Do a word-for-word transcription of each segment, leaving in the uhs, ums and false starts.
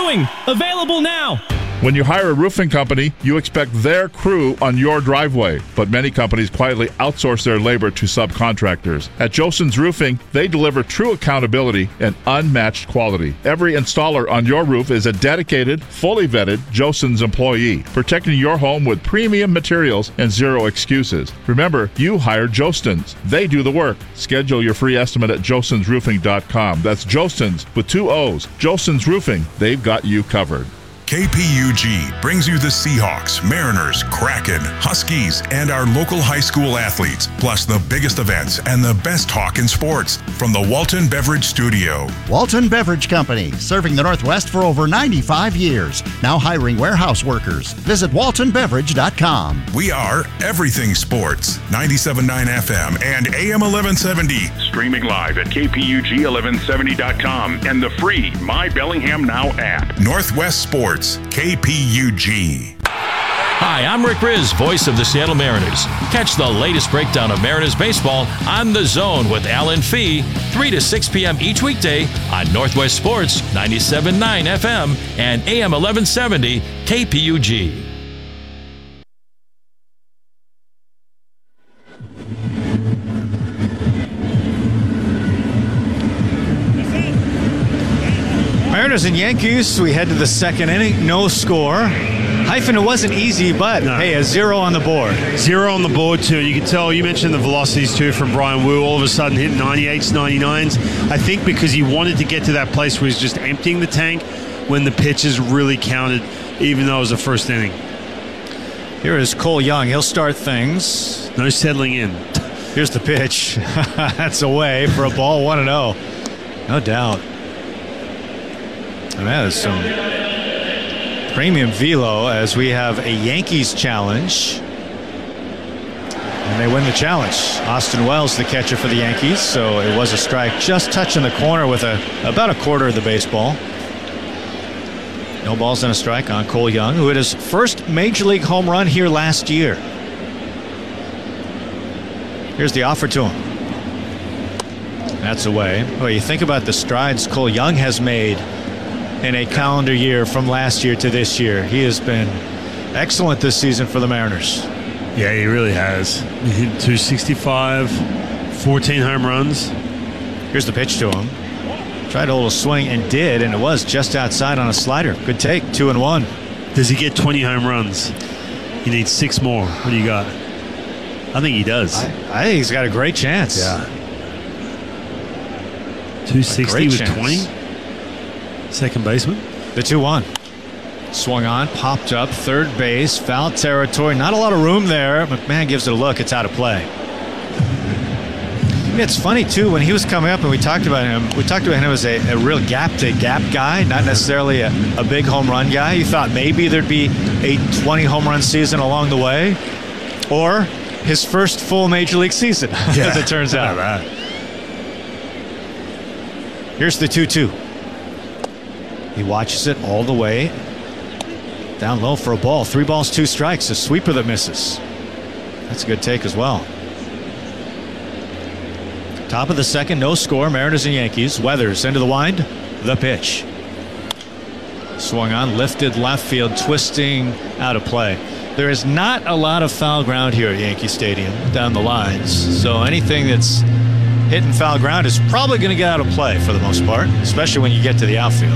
Roofing, available now. When you hire a roofing company, you expect their crew on your driveway. But many companies quietly outsource their labor to subcontractors. At Joson's Roofing, they deliver true accountability and unmatched quality. Every installer on your roof is a dedicated, fully vetted Joson's employee, protecting your home with premium materials and zero excuses. Remember, you hired Josons. They do the work. Schedule your free estimate at josons roofing dot com. That's Josons with two O's. Joson's Roofing. They've got you covered. K P U G brings you the Seahawks, Mariners, Kraken, Huskies, and our local high school athletes, plus the biggest events and the best talk in sports from the Walton Beverage Studio. Walton Beverage Company, serving the Northwest for over ninety-five years. Now hiring warehouse workers. Visit walton beverage dot com. We are everything sports, ninety-seven point nine F M and A M eleven seventy. Streaming live at K P U G eleven seventy dot com and the free My Bellingham Now app. Northwest Sports. K P U G. Hi, I'm Rick Riz, voice of the Seattle Mariners. Catch the latest breakdown of Mariners baseball on The Zone with Alan Fee, three to six p.m. each weekday on Northwest Sports, ninety-seven point nine F M and A M eleven seventy K P U G. Mariners and Yankees, we head to the second inning, no score. Hyphen, it wasn't easy, but no. Hey, a zero on the board. Zero on the board, too. You can tell, you mentioned the velocities, too, from Brian Wu. All of a sudden hit ninety-eights, ninety-nines. I think because he wanted to get to that place where he's just emptying the tank when the pitches really counted, even though it was the first inning. Here is Cole Young. He'll start things. No settling in. Here's the pitch. That's away for a ball, one and oh. No doubt. And that is some premium velo as we have a Yankees challenge. And they win the challenge. Austin Wells, the catcher for the Yankees. So it was a strike just touching the corner with a about a quarter of the baseball. No balls and a strike on Cole Young, who hit his first Major League home run here last year. Here's the offer to him. That's away. Well, you think about the strides Cole Young has made in a calendar year from last year to this year. He has been excellent this season for the Mariners. Yeah, he really has. He hit two sixty-five, fourteen home runs. Here's the pitch to him. Tried a little swing and did, and it was just outside on a slider. Good take, two and one. Does he get twenty home runs? He needs six more. What do you got? I think he does. I, I think he's got a great chance. Yeah. two sixty with chance. twenty? Second baseman. The two one. Swung on, popped up, third base, foul territory. Not a lot of room there. McMahon gives it a look. It's out of play. It's funny, too, when he was coming up and we talked about him, we talked about him as a, a real gap-to-gap guy, not necessarily a, a big home run guy. You thought maybe there'd be a twenty home run season along the way, or his first full Major League season, yeah. as it turns out. Right. Here's the two two. He watches it all the way down low for a ball. Three balls, two strikes. A sweeper that misses. That's a good take as well. Top of the second, no score. Mariners and Yankees. Weathers into the wind. The pitch. Swung on, lifted left field, twisting out of play. There is not a lot of foul ground here at Yankee Stadium down the lines. So anything that's hitting foul ground is probably going to get out of play for the most part, especially when you get to the outfield.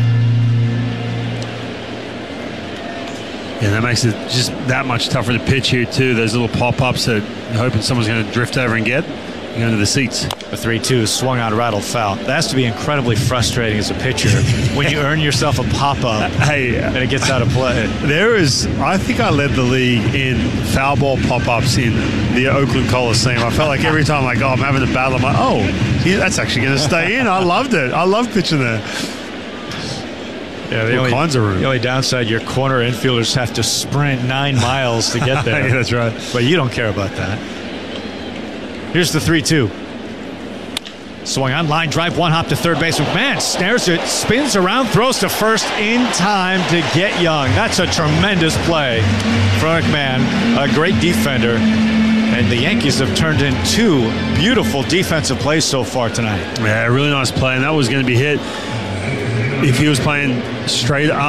Yeah, that makes it just that much tougher to pitch here, too. Those little pop-ups that you're hoping someone's going to drift over and get. Go into the seats. The three two swung on, rattled foul. That has to be incredibly frustrating as a pitcher when you earn yourself a pop-up hey, and it gets out of play. There is, I think I led the league in foul ball pop-ups in the Oakland Coliseum. I felt like every time I go, I'm having a battle. I'm like, oh, yeah, that's actually going to stay in. I loved it. I loved pitching there. Yeah, the All only, kinds of room. The only downside, your corner infielders have to sprint nine miles to get there. Yeah, that's right. But you don't care about that. Here's the three two. Swung on, line drive, one hop to third base. McMahon snares it, spins around, throws to first in time to get Young. That's a tremendous play from McMahon, a great defender. And the Yankees have turned in two beautiful defensive plays so far tonight. Yeah, really nice play, and that was going to be hit if he was playing straight up.